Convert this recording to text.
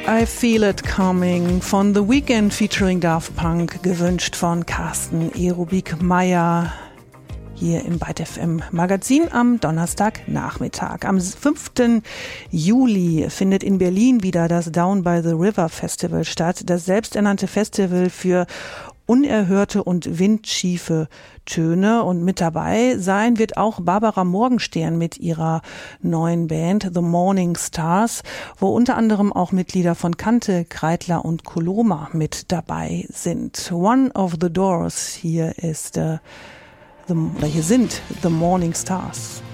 I Feel It Coming von The Weeknd featuring Daft Punk, gewünscht von Carsten Erubik-Meyer hier im Byte FM Magazin am Donnerstagnachmittag. Am 5. Juli findet in Berlin wieder das Down by the River Festival statt, das selbsternannte Festival für unerhörte und windschiefe Töne, und mit dabei sein wird auch Barbara Morgenstern mit ihrer neuen Band The Morning Stars, wo unter anderem auch Mitglieder von Kante, Kreidler und Koloma mit dabei sind. One of the Doors, hier sind The Morning Stars.